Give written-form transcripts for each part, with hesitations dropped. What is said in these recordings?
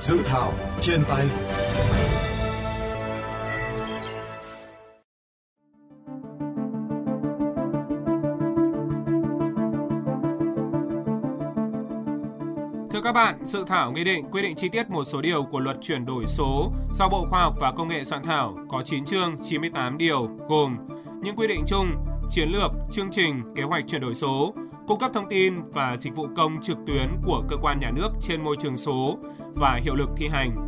Dự thảo trên tay. Thưa các bạn, dự thảo nghị định quy định chi tiết một số điều của luật chuyển đổi số do Bộ Khoa học và Công nghệ soạn thảo có 9 chương 98 điều gồm những quy định chung, chiến lược, chương trình, kế hoạch chuyển đổi số, cung cấp thông tin và dịch vụ công trực tuyến của cơ quan nhà nước trên môi trường số và hiệu lực thi hành.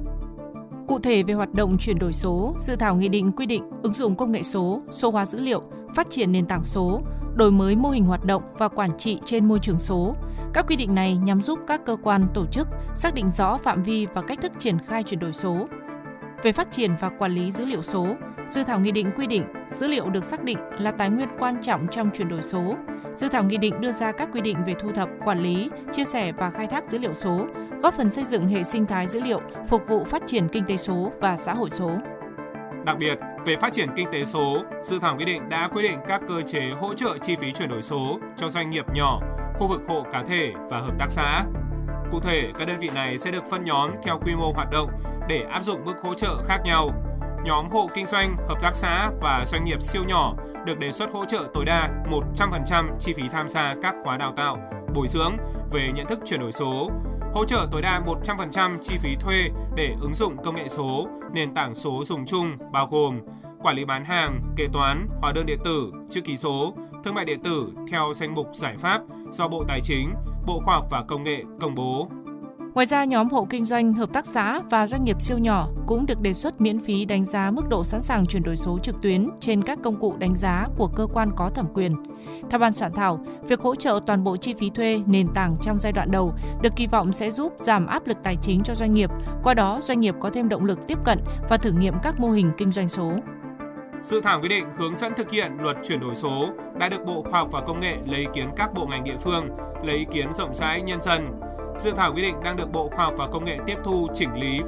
Cụ thể về hoạt động chuyển đổi số, dự thảo nghị định quy định ứng dụng công nghệ số, số hóa dữ liệu, phát triển nền tảng số, đổi mới mô hình hoạt động và quản trị trên môi trường số. Các quy định này nhằm giúp các cơ quan, tổ chức xác định rõ phạm vi và cách thức triển khai chuyển đổi số. Về phát triển và quản lý dữ liệu số, dự thảo nghị định quy định dữ liệu được xác định là tài nguyên quan trọng trong chuyển đổi số. Dự thảo nghị định đưa ra các quy định về thu thập, quản lý, chia sẻ và khai thác dữ liệu số, góp phần xây dựng hệ sinh thái dữ liệu, phục vụ phát triển kinh tế số và xã hội số. Đặc biệt, về phát triển kinh tế số, dự thảo nghị định đã quy định các cơ chế hỗ trợ chi phí chuyển đổi số cho doanh nghiệp nhỏ, khu vực hộ cá thể và hợp tác xã. Cụ thể, các đơn vị này sẽ được phân nhóm theo quy mô hoạt động để áp dụng mức hỗ trợ khác nhau. Nhóm hộ kinh doanh, hợp tác xã và doanh nghiệp siêu nhỏ được đề xuất hỗ trợ tối đa 100% chi phí tham gia các khóa đào tạo, bồi dưỡng về nhận thức chuyển đổi số, hỗ trợ tối đa 100% chi phí thuê để ứng dụng công nghệ số, nền tảng số dùng chung bao gồm quản lý bán hàng, kế toán, hóa đơn điện tử, chữ ký số, thương mại điện tử theo danh mục giải pháp do Bộ Tài chính, Bộ Khoa học và Công nghệ công bố. Ngoài ra, nhóm hộ kinh doanh, hợp tác xã và doanh nghiệp siêu nhỏ cũng được đề xuất miễn phí đánh giá mức độ sẵn sàng chuyển đổi số trực tuyến trên các công cụ đánh giá của cơ quan có thẩm quyền. Theo ban soạn thảo, việc hỗ trợ toàn bộ chi phí thuê nền tảng trong giai đoạn đầu được kỳ vọng sẽ giúp giảm áp lực tài chính cho doanh nghiệp, qua đó doanh nghiệp có thêm động lực tiếp cận và thử nghiệm các mô hình kinh doanh số. Dự thảo quy định hướng dẫn thực hiện luật chuyển đổi số đã được Bộ Khoa học và Công nghệ lấy ý kiến các bộ ngành địa phương, lấy ý kiến rộng rãi nhân dân. Dự thảo quy định đang được Bộ Khoa học và Công nghệ tiếp thu, chỉnh lý